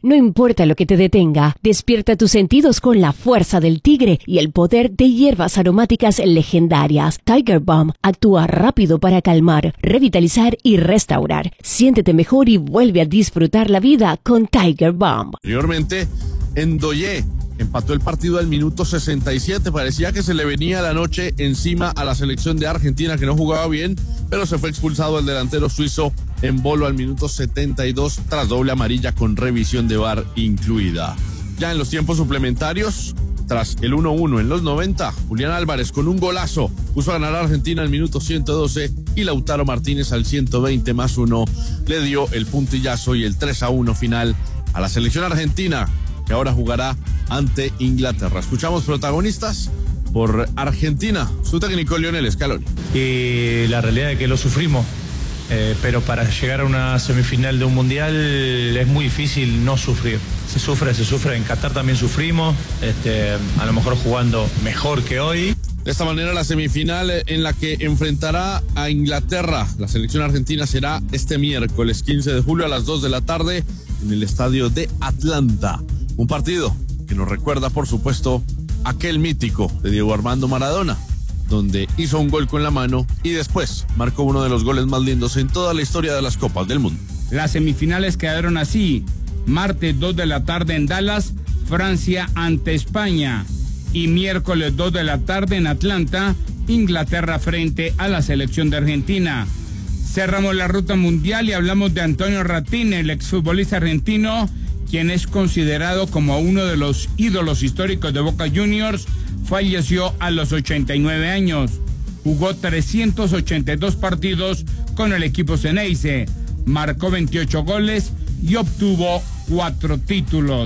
No importa lo que te detenga, despierta tus sentidos con la fuerza del tigre y el poder de hierbas aromáticas legendarias. Tiger Balm actúa rápido para calmar, revitalizar y restaurar. Siéntete mejor y vuelve a disfrutar la vida con Tiger Balm. Anteriormente, Ndoye empató el partido al minuto 67. Parecía que se le venía la noche encima a la selección de Argentina, que no jugaba bien, pero se fue expulsado el delantero suizo Embolo al minuto 72 tras doble amarilla con revisión de VAR incluida. Ya en los tiempos suplementarios, tras el 1-1 en los 90, Julián Álvarez con un golazo puso a ganar a Argentina al minuto 112 y Lautaro Martínez al 120+1 le dio el puntillazo y el 3-1 final a la selección argentina, que ahora jugará ante Inglaterra. Escuchamos protagonistas por Argentina, su técnico Lionel Scaloni. Y la realidad es que lo sufrimos, pero para llegar a una semifinal de un mundial es muy difícil no sufrir. Se sufre. En Qatar también sufrimos, a lo mejor jugando mejor que hoy. De esta manera, la semifinal en la que enfrentará a Inglaterra, la selección argentina, será este miércoles 15 de julio a las 2 de la tarde en el estadio de Atlanta. Un partido que nos recuerda, por supuesto, aquel mítico de Diego Armando Maradona, donde hizo un gol con la mano y después marcó uno de los goles más lindos en toda la historia de las Copas del Mundo. Las semifinales quedaron así: martes 2 de la tarde en Dallas, Francia ante España, y miércoles 2 de la tarde en Atlanta, Inglaterra frente a la selección de Argentina. Cerramos la ruta mundial y hablamos de Antonio Ratín, el exfutbolista argentino, quien es considerado como uno de los ídolos históricos de Boca Juniors. Falleció a los 89 años. Jugó 382 partidos con el equipo Ceneice, marcó 28 goles y obtuvo 4 títulos.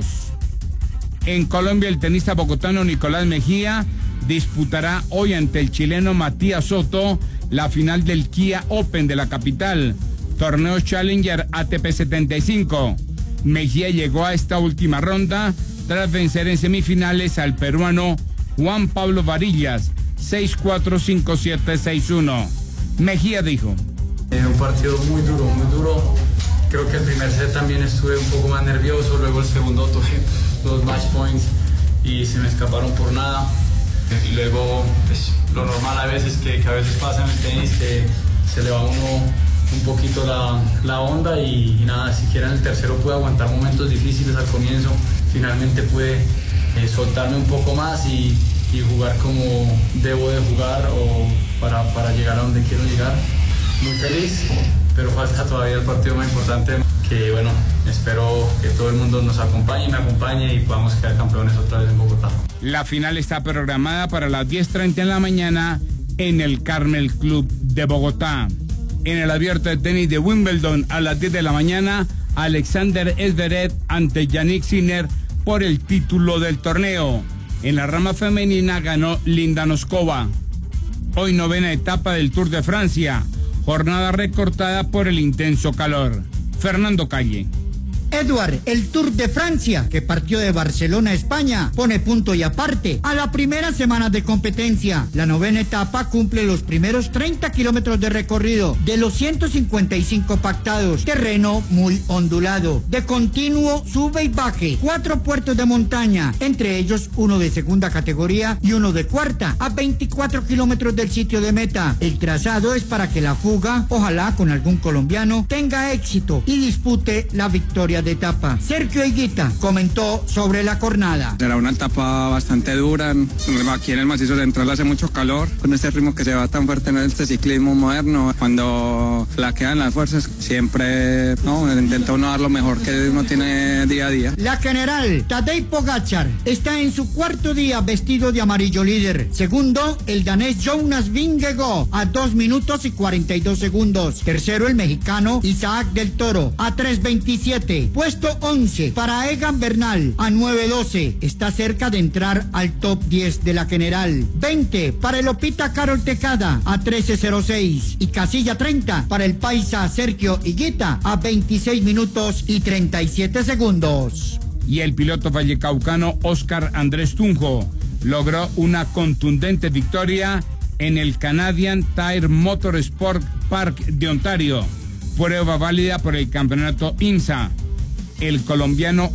En Colombia, el tenista bogotano Nicolás Mejía disputará hoy ante el chileno Matías Soto la final del Kia Open de la capital, torneo Challenger ATP 75. Mejía llegó a esta última ronda tras vencer en semifinales al peruano Juan Pablo Varillas, 6-4, 5-7, 6-1. Mejía dijo: un partido muy duro. Creo que el primer set también estuve un poco más nervioso, luego el segundo tuve 2 match points y se me escaparon por nada. Y luego, pues, lo normal a veces que a veces pasa en el tenis, que se le va a uno un poquito la onda y nada, siquiera en el tercero pude aguantar momentos difíciles al comienzo. Finalmente pude soltarme un poco más y jugar como debo de jugar o para llegar a donde quiero llegar. Muy feliz, pero falta todavía el partido más importante, que bueno, espero que todo el mundo nos acompañe, me acompañe y podamos quedar campeones otra vez en Bogotá. La final está programada para las 10:30 de la mañana en el Carmel Club de Bogotá. En el abierto de tenis de Wimbledon a las 10 de la mañana, Alexander Zverev ante Yannick Sinner por el título del torneo. En la rama femenina ganó Linda Noskova. Hoy 9ª etapa del Tour de Francia, jornada recortada por el intenso calor. Fernando Calle. Edward, el Tour de Francia, que partió de Barcelona, España, pone punto y aparte a la primera semana de competencia. La 9ª etapa cumple los primeros 30 kilómetros de recorrido de los 155 pactados. Terreno muy ondulado, de continuo sube y baje. 4 puertos de montaña, entre ellos uno de segunda categoría y uno de cuarta, a 24 kilómetros del sitio de meta. El trazado es para que la fuga, ojalá con algún colombiano, tenga éxito y dispute la victoria de etapa. Sergio Higuita comentó sobre la jornada. Será una etapa bastante dura. Aquí en el macizo central hace mucho calor, con este ritmo que se va tan fuerte en este ciclismo moderno. Cuando flaquean las fuerzas, siempre intenta uno dar lo mejor que uno tiene día a día. La general Tadej Pogačar está en su 4º día vestido de amarillo líder. Segundo, el danés Jonas Vingegaard a 2 minutos y 42 segundos. Tercero, el mexicano Isaac del Toro a 3:27. Puesto 11 para Egan Bernal a 9:12. Está cerca de entrar al top 10 de la general. 20 para el Opita Carol Tejada a 13:06. Y casilla 30 para el paisa Sergio Higuita a 26 minutos y 37 segundos. Y el piloto vallecaucano Oscar Andrés Tunjo logró una contundente victoria en el Canadian Tire Motorsport Park de Ontario, prueba válida por el campeonato IMSA. El colombiano